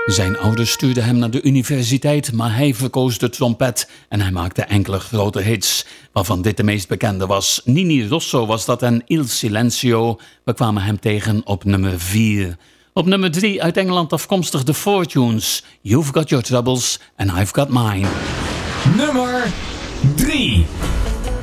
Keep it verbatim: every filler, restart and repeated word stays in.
Zijn ouders stuurden hem naar de universiteit, maar hij verkoos de trompet en hij maakte enkele grote hits, waarvan dit de meest bekende was. Nini Rosso was dat en Il Silenzio. We kwamen hem tegen op nummer vier. Op nummer drie uit Engeland afkomstig The Fortunes. You've Got Your Troubles and I've Got Mine. Nummer drie.